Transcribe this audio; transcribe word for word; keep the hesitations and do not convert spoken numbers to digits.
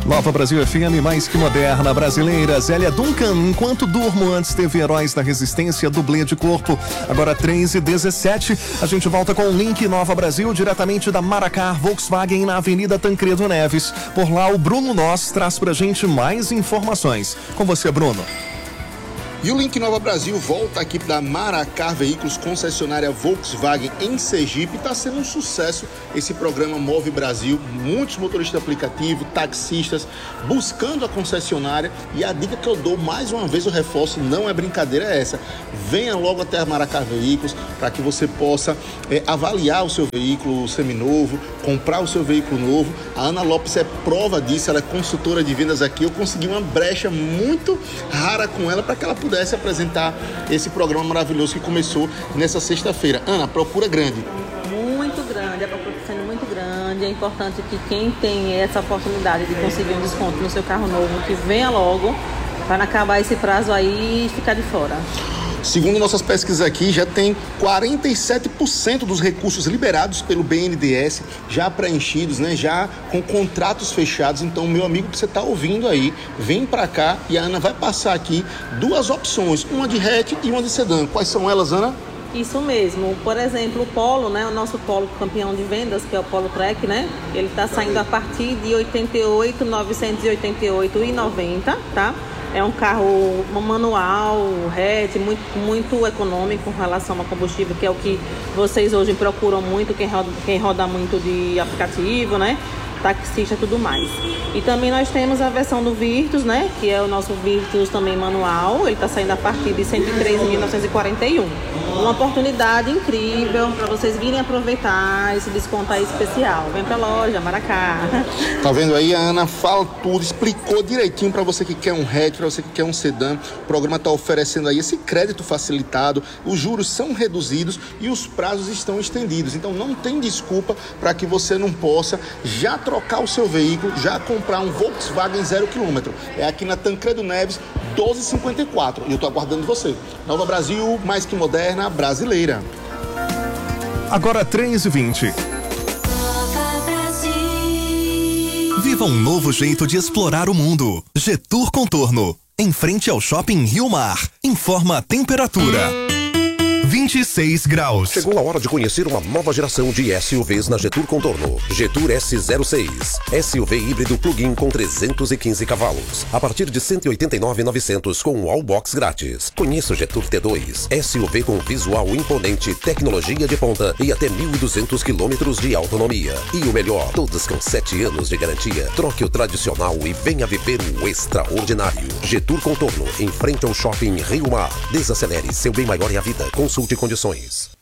Nova Brasil F M, mais que moderna, brasileira. Zélia Duncan, Enquanto Durmo, antes teve Heróis da Resistência, dublê de corpo. Agora três e dezessete, a gente volta com o link Nova Brasil, diretamente da Maracar Volkswagen, na Avenida Tancredo Neves. Por lá, o Bruno Nós traz pra gente mais informações. Com você, Bruno. E o Link Nova Brasil volta aqui da Maracar Veículos, concessionária Volkswagen em Sergipe. Está sendo um sucesso esse programa Move Brasil. Muitos motoristas de aplicativo, taxistas, buscando a concessionária. E a dica que eu dou, mais uma vez eu reforço, não é brincadeira, é essa. Venha logo até a Maracar Veículos para que você possa é, avaliar o seu veículo seminovo, comprar o seu veículo novo. A Ana Lopes é prova disso, ela é consultora de vendas aqui. Eu consegui uma brecha muito rara com ela para que ela pudesse pudesse apresentar esse programa maravilhoso que começou nessa sexta-feira. Ana, procura grande. Muito grande, a procura está sendo muito grande. É importante que quem tem essa oportunidade de conseguir um desconto no seu carro novo, que venha logo, para não acabar esse prazo aí e ficar de fora. Segundo nossas pesquisas aqui, já tem quarenta e sete por cento dos recursos liberados pelo B N D E S já preenchidos, né? Já com contratos fechados. Então, meu amigo que você está ouvindo aí, vem para cá e a Ana vai passar aqui duas opções, uma de hatch e uma de sedã. Quais são elas, Ana? Isso mesmo. Por exemplo, o Polo, né? O nosso Polo campeão de vendas, que é o Polo Track, né? Ele está saindo a partir de oitenta e oito mil novecentos e oitenta e oito reais e noventa centavos, tá? É um carro manual, hatch, muito, muito econômico em relação ao combustível, que é o que vocês hoje procuram muito, quem roda, quem roda muito de aplicativo, né? Taxista e tudo mais. E também nós temos a versão do Virtus, né? Que é o nosso Virtus também manual. Ele está saindo a partir de cento e três mil novecentos e quarenta e um. Uma oportunidade incrível para vocês virem aproveitar esse desconto aí especial. Vem pra loja, Maracá. Tá vendo aí? A Ana fala tudo, explicou direitinho para você que quer um hatch, para você que quer um sedã. O programa está oferecendo aí esse crédito facilitado, os juros são reduzidos e os prazos estão estendidos. Então não tem desculpa para que você não possa já trocar o seu veículo, já comprar um Volkswagen zero quilômetro. É aqui na Tancredo Neves, doze cinquenta e quatro. E eu tô aguardando você. Nova Brasil, mais que moderna, brasileira. Agora três e vinte. Viva um novo jeito de explorar o mundo. Getur Contorno, em frente ao Shopping Rio Mar. Informa a temperatura. vinte e seis graus. Chegou a hora de conhecer uma nova geração de S U Vs na Getur Contorno. Getur S zero seis. S U V híbrido plug-in com trezentos e quinze cavalos. A partir de cento e oitenta e nove mil e novecentos com o All Box grátis. Conheça o Getur T dois. S U V com visual imponente, tecnologia de ponta e até mil e duzentos quilômetros de autonomia. E o melhor, todos com sete anos de garantia. Troque o tradicional e venha viver o extraordinário. Getur Contorno, em frente ao Shopping Rio Mar. Desacelere, seu bem maior é a vida. Consulte condições.